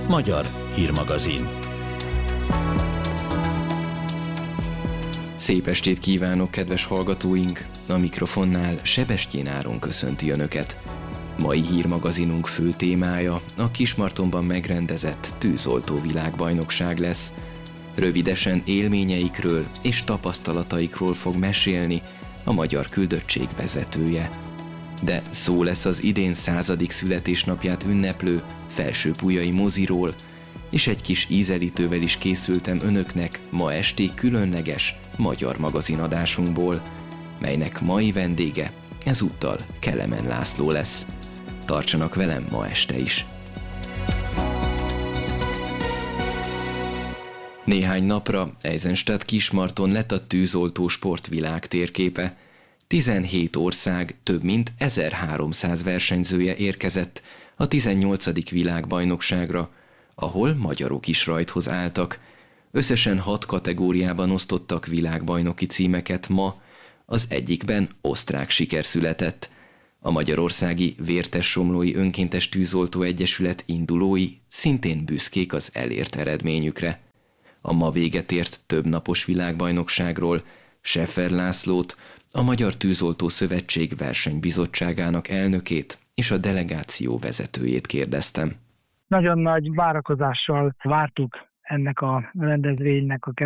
Magyar hírmagazin. Szép estét kívánok, kedves hallgatóink! A mikrofonnál Sebestyén Áron köszönti Önöket. Mai hírmagazinunk fő témája a Kismartonban megrendezett tűzoltó világbajnokság lesz. Rövidesen élményeikről és tapasztalataikról fog mesélni a magyar küldöttség vezetője. De szó lesz az idén 100. születésnapját ünneplő Felsőpújai moziról, és egy kis ízelítővel is készültem Önöknek ma esti különleges magyar magazinadásunkból, melynek mai vendége ezúttal Kelemen László lesz. Tartsanak velem ma este is! Néhány napra Eisenstadt-Kismarton lett a tűzoltó sportvilág térképe. 17 ország több mint 1300 versenyzője érkezett a 18. világbajnokságra, ahol magyarok is rajthoz álltak. Összesen 6 kategóriában osztottak világbajnoki címeket ma, az egyikben osztrák siker született. A magyarországi Vértessomlói Önkéntes Tűzoltó Egyesület indulói szintén büszkék az elért eredményükre. A ma véget ért többnapos világbajnokságról Scheffer Lászlót, a Magyar Tűzoltó Szövetség versenybizottságának elnökét és a delegáció vezetőjét kérdeztem. Nagyon nagy várakozással vártuk ennek a rendezvénynek a